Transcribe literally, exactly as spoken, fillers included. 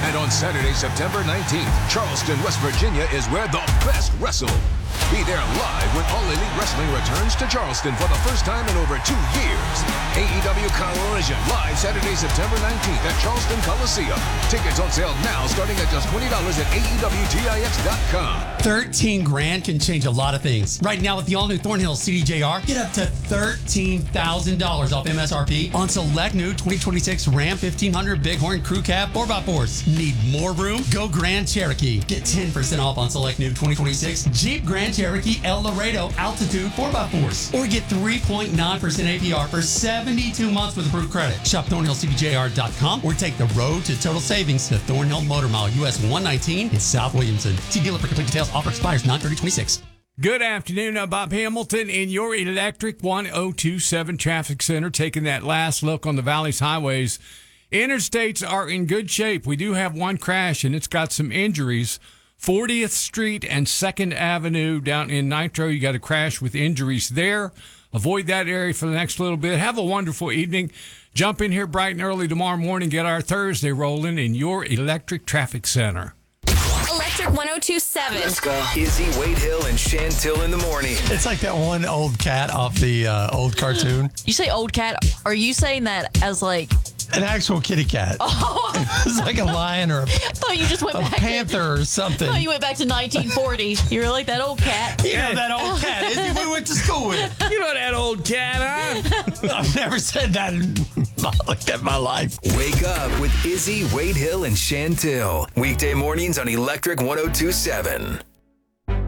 And on Saturday, September nineteenth, Charleston, West Virginia is where the best wrestle. Be there live when All Elite Wrestling returns to Charleston for the first time in over two years. A E W Collision live Saturday, September nineteenth at Charleston Coliseum. Tickets on sale now starting at just twenty dollars at A E W Tix dot com. thirteen grand can change a lot of things. Right now with the all-new Thornhill C D J R, get up to thirteen thousand dollars off M S R P on select new twenty twenty-six Ram fifteen hundred Bighorn Crew Cab four by fours. Need more room? Go Grand Cherokee. Get ten percent off on select new twenty twenty-six Jeep Grand Cherokee El Laredo Altitude four by fours. Or get three point nine percent A P R for seventy-two months with approved credit. Shop Thornhill C D J R dot com or take the road to total savings to Thornhill Motor Mile U S one nineteen in South Williamson. See dealer for complete details. Offer expires nine thirty twenty-six. Good afternoon. I'm Bob Hamilton in your Electric one oh two seven Traffic Center, taking that last look on the Valley's highways. Interstates are in good shape. We do have one crash, and it's got some injuries. fortieth Street and second Avenue down in Nitro, you got a crash with injuries there. Avoid that area for the next little bit. Have a wonderful evening. Jump in here bright and early tomorrow morning. Get our Thursday rolling in your Electric Traffic Center. Electric one oh two seven. Let's go. Izzy, Wade Hill, and Chantil in the morning. It's like that one old cat off the uh, old cartoon. You say old cat. Are you saying that as like an actual kitty cat? Oh, it's like a lion or a, I thought you just went a back panther to, or something. I thought you went back to nineteen forty. You were like that old cat. You know that old cat. Izzy, we went to school with. You know that old cat, huh? I've never said that in my, like that in my life. Wake up with Izzy, Wade Hill, and Chantil. Weekday mornings on Electric one oh two seven.